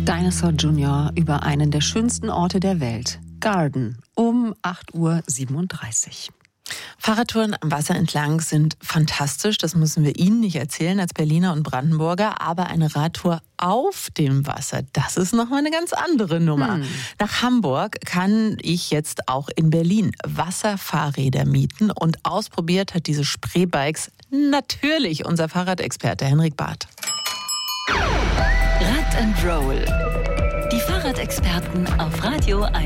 Dinosaur Jr. über einen der schönsten Orte der Welt. Garden um 8:37 Uhr. Fahrradtouren am Wasser entlang sind fantastisch, das müssen wir Ihnen nicht erzählen als Berliner und Brandenburger, aber eine Radtour auf dem Wasser, das ist nochmal eine ganz andere Nummer. Nach Hamburg kann ich jetzt auch in Berlin Wasserfahrräder mieten und ausprobiert hat diese Spreebikes natürlich unser Fahrradexperte Henrik Barth. Rad and Roll. Die Fahrradexperten auf Radio 1.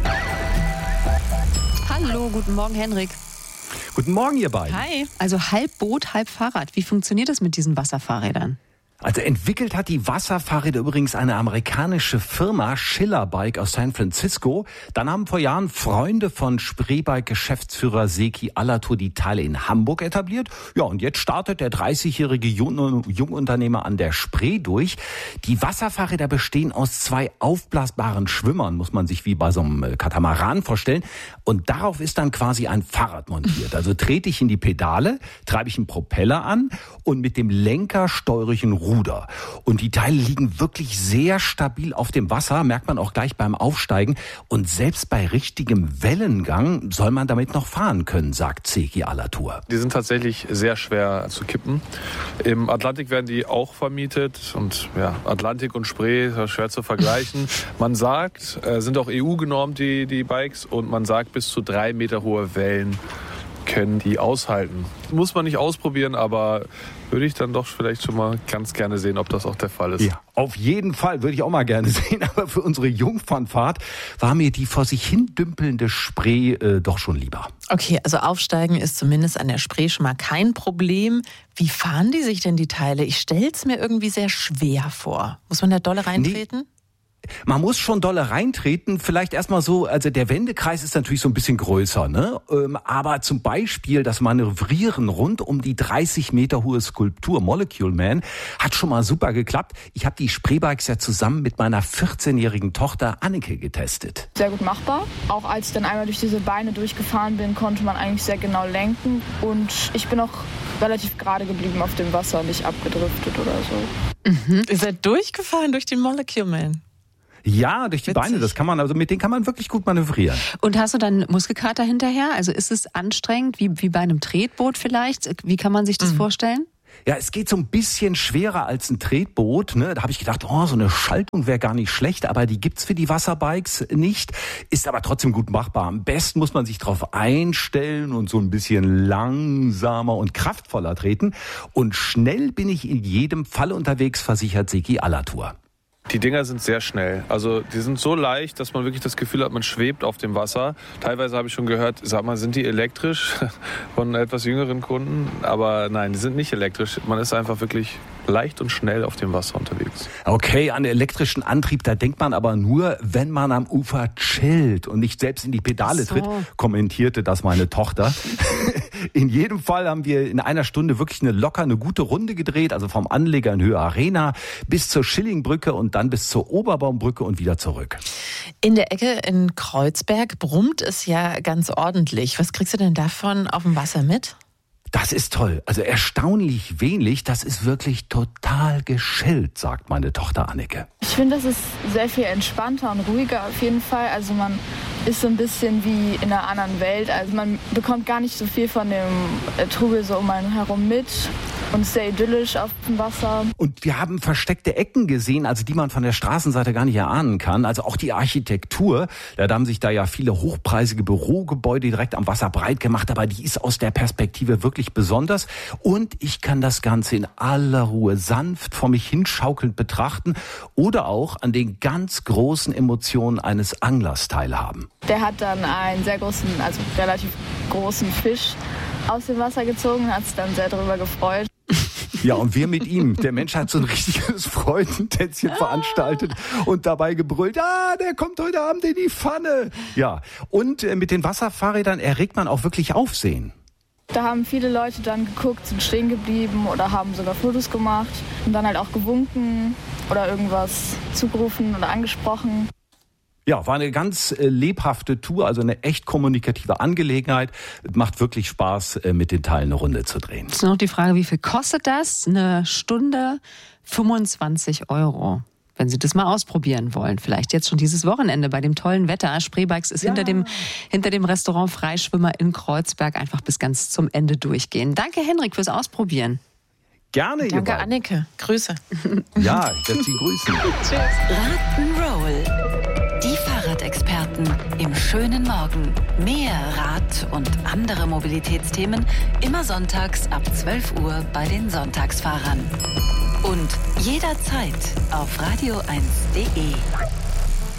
Hallo, guten Morgen, Henrik. Guten Morgen, ihr beiden. Hi. Also halb Boot, halb Fahrrad. Wie funktioniert das mit diesen Wasserfahrrädern? Also entwickelt hat die Wasserfahrräder übrigens eine amerikanische Firma, Schiller Bike aus San Francisco. Dann haben vor Jahren Freunde von Spreebike-Geschäftsführer Seki Alatur die Teile in Hamburg etabliert. Ja, und jetzt startet der 30-jährige Jungunternehmer an der Spree durch. Die Wasserfahrräder bestehen aus 2 aufblasbaren Schwimmern, muss man sich wie bei so einem Katamaran vorstellen. Und darauf ist dann quasi ein Fahrrad montiert. Also trete ich in die Pedale, treibe ich einen Propeller an und mit dem Lenker steuere ich einen Ruder. Und die Teile liegen wirklich sehr stabil auf dem Wasser, merkt man auch gleich beim Aufsteigen. Und selbst bei richtigem Wellengang soll man damit noch fahren können, sagt Seki Alatur. Die sind tatsächlich sehr schwer zu kippen. Im Atlantik werden die auch vermietet. Und ja, Atlantik und Spree ist schwer zu vergleichen. Man sagt, sind auch EU-genormt die Bikes. Und man sagt, bis zu 3 Meter hohe Wellen können die aushalten. Muss man nicht ausprobieren, aber würde ich dann doch vielleicht schon mal ganz gerne sehen, ob das auch der Fall ist. Ja, auf jeden Fall würde ich auch mal gerne sehen. Aber für unsere Jungfernfahrt war mir die vor sich hin dümpelnde Spree doch schon lieber. Okay, also Aufsteigen ist zumindest an der Spree schon mal kein Problem. Wie fahren die sich denn die Teile? Ich stell's mir irgendwie sehr schwer vor. Muss man da dolle reintreten? Man muss schon dolle reintreten, vielleicht erstmal so, also der Wendekreis ist natürlich so ein bisschen größer, ne? Aber zum Beispiel das Manövrieren rund um die 30 Meter hohe Skulptur Molecule Man hat schon mal super geklappt. Ich habe die Spreebikes ja zusammen mit meiner 14-jährigen Tochter Anneke getestet. Sehr gut machbar. Auch als ich dann einmal durch diese Beine durchgefahren bin, konnte man eigentlich sehr genau lenken. Und ich bin auch relativ gerade geblieben auf dem Wasser, nicht abgedriftet oder so. Ihr seid durchgefahren durch den Molecule Man? Ja, durch die Beine, das kann man, also mit denen kann man wirklich gut manövrieren. Und hast du dann Muskelkater hinterher? Also ist es anstrengend, wie bei einem Tretboot vielleicht? Wie kann man sich das vorstellen? Ja, es geht so ein bisschen schwerer als ein Tretboot, ne? Da habe ich gedacht, so eine Schaltung wäre gar nicht schlecht, aber die gibt's für die Wasserbikes nicht, ist aber trotzdem gut machbar. Am besten muss man sich darauf einstellen und so ein bisschen langsamer und kraftvoller treten. Und schnell bin ich in jedem Fall unterwegs, versichert Seki Alatur. Die Dinger sind sehr schnell. Also die sind so leicht, dass man wirklich das Gefühl hat, man schwebt auf dem Wasser. Teilweise habe ich schon gehört, sag mal, sind die elektrisch von etwas jüngeren Kunden? Aber nein, die sind nicht elektrisch. Man ist einfach wirklich leicht und schnell auf dem Wasser unterwegs. Okay, an elektrischen Antrieb, da denkt man aber nur, wenn man am Ufer chillt und nicht selbst in die Pedale tritt, kommentierte das meine Tochter. In jedem Fall haben wir in einer Stunde wirklich eine gute Runde gedreht, also vom Anleger in Höhe Arena bis zur Schillingbrücke und dann bis zur Oberbaumbrücke und wieder zurück. In der Ecke in Kreuzberg brummt es ja ganz ordentlich. Was kriegst du denn davon auf dem Wasser mit? Das ist toll. Also erstaunlich wenig. Das ist wirklich total geschillt, sagt meine Tochter Anneke. Ich finde, das ist sehr viel entspannter und ruhiger auf jeden Fall. Also man ist so ein bisschen wie in einer anderen Welt. Also man bekommt gar nicht so viel von dem Trubel so um einen herum mit. Und sehr idyllisch auf dem Wasser. Und wir haben versteckte Ecken gesehen, also die man von der Straßenseite gar nicht erahnen kann. Also auch die Architektur. Da haben sich da ja viele hochpreisige Bürogebäude direkt am Wasser breit gemacht. Aber die ist aus der Perspektive wirklich besonders. Und ich kann das Ganze in aller Ruhe sanft vor mich hinschaukelnd betrachten. Oder auch an den ganz großen Emotionen eines Anglers teilhaben. Der hat dann einen sehr großen, also relativ großen Fisch aus dem Wasser gezogen, hat sich dann sehr darüber gefreut. Ja, und wir mit ihm. Der Mensch hat so ein richtiges Freudentänzchen veranstaltet und dabei gebrüllt, der kommt heute Abend in die Pfanne. Ja, und mit den Wasserfahrrädern erregt man auch wirklich Aufsehen. Da haben viele Leute dann geguckt, sind stehen geblieben oder haben sogar Fotos gemacht und dann halt auch gewunken oder irgendwas zugerufen oder angesprochen. Ja, war eine ganz lebhafte Tour, also eine echt kommunikative Angelegenheit. Macht wirklich Spaß, mit den Teilen eine Runde zu drehen. Jetzt noch die Frage, wie viel kostet das? Eine Stunde 25 €. wenn Sie das mal ausprobieren wollen. Vielleicht jetzt schon dieses Wochenende bei dem tollen Wetter. Spreebikes ist hinter dem Restaurant Freischwimmer in Kreuzberg. Einfach bis ganz zum Ende durchgehen. Danke, Henrik, fürs Ausprobieren. Gerne, ihr Danke, beiden. Anneke. Grüße. Ja, ich werde Sie grüßen. Rock'n'Roll. Die Fahrradexperten im schönen Morgen. Mehr Rad- und andere Mobilitätsthemen immer sonntags ab 12 Uhr bei den Sonntagsfahrern. Und jederzeit auf radio1.de.